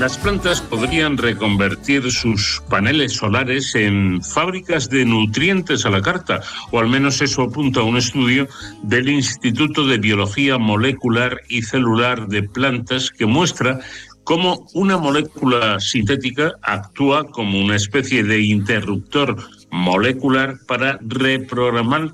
Las plantas podrían reconvertir sus paneles solares en fábricas de nutrientes a la carta, o al menos eso apunta un estudio del Instituto de Biología Molecular y Celular de Plantas que muestra cómo una molécula sintética actúa como una especie de interruptor molecular para reprogramar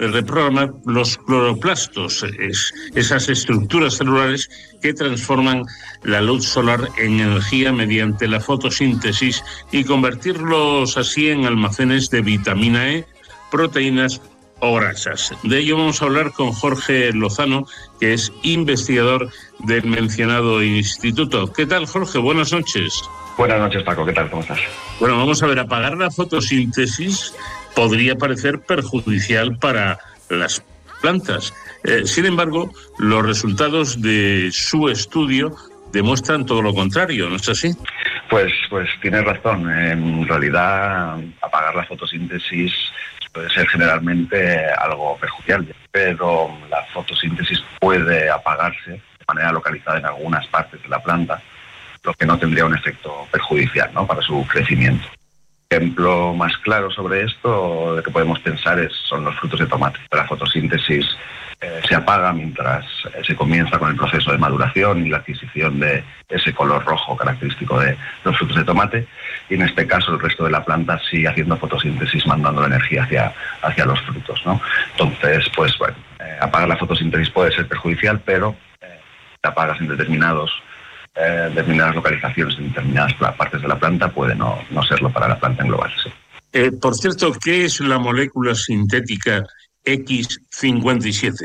los cloroplastos, esas estructuras celulares que transforman la luz solar en energía mediante la fotosíntesis y convertirlos así en almacenes de vitamina E, proteínas o grasas. De ello vamos a hablar con Jorge Lozano, que es investigador del mencionado instituto. ¿Qué tal, Jorge? Buenas noches. Buenas noches, Paco. ¿Qué tal? ¿Cómo estás? Bueno, vamos a ver, apagar la fotosíntesis podría parecer perjudicial para las plantas. Sin embargo, los resultados de su estudio demuestran todo lo contrario, ¿no es así? Pues tienes razón. En realidad, apagar la fotosíntesis puede ser generalmente algo perjudicial, pero la fotosíntesis puede apagarse de manera localizada en algunas partes de la planta, lo que no tendría un efecto perjudicial, ¿no?, para su crecimiento. El ejemplo más claro sobre esto de que podemos pensar son los frutos de tomate. La fotosíntesis se apaga mientras se comienza con el proceso de maduración y la adquisición de ese color rojo característico de los frutos de tomate, y en este caso el resto de la planta sigue haciendo fotosíntesis, mandando la energía hacia los frutos, ¿no? Entonces, apagar la fotosíntesis puede ser perjudicial, pero si apagas en determinadas localizaciones, en determinadas partes de la planta, puede no serlo para la planta en global. Sí. Por cierto, ¿qué es la molécula sintética X57?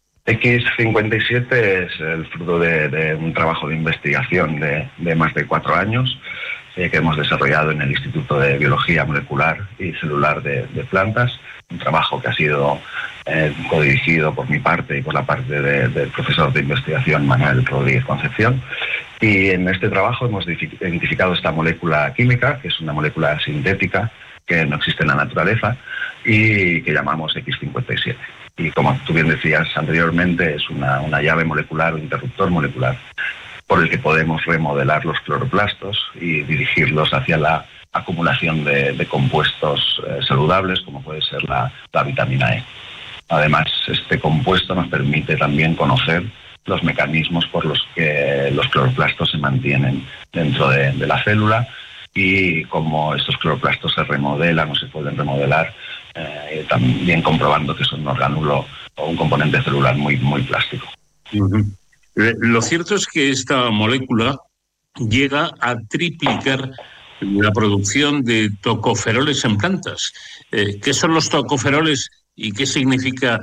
X57 es el fruto de un trabajo de investigación de más de 4 años que hemos desarrollado en el Instituto de Biología Molecular y Celular de Plantas, un trabajo que ha sido codirigido por mi parte y por la parte del profesor de investigación Manuel Rodríguez Concepción. Y en este trabajo hemos identificado esta molécula química, que es una molécula sintética que no existe en la naturaleza y que llamamos X57. Y como tú bien decías anteriormente, es una llave molecular o interruptor molecular por el que podemos remodelar los cloroplastos y dirigirlos hacia la acumulación de compuestos saludables, como puede ser la vitamina E. Además, este compuesto nos permite también conocer los mecanismos por los que los cloroplastos se mantienen dentro de la célula y cómo estos cloroplastos se remodelan o se pueden remodelar, también comprobando que son un orgánulo o un componente celular muy, muy plástico. Uh-huh. Lo cierto es que esta molécula llega a triplicar la producción de tocoferoles en plantas. ¿Qué son los tocoferoles y qué significa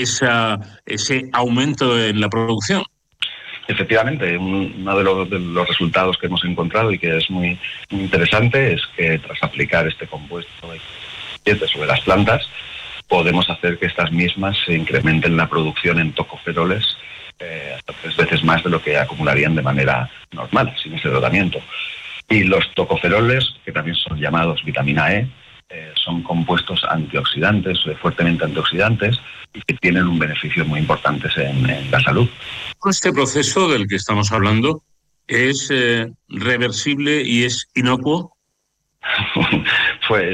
ese aumento en la producción? Efectivamente, uno de los resultados que hemos encontrado y que es muy, muy interesante es que tras aplicar este compuesto sobre las plantas podemos hacer que estas mismas se incrementen la producción en tocoferoles hasta 3 veces más de lo que acumularían de manera normal, sin ese tratamiento. Y los tocoferoles, que también son llamados vitamina E, son compuestos antioxidantes, fuertemente antioxidantes, y que tienen un beneficio muy importante en la salud. Este proceso del que estamos hablando es reversible y es inocuo. Pues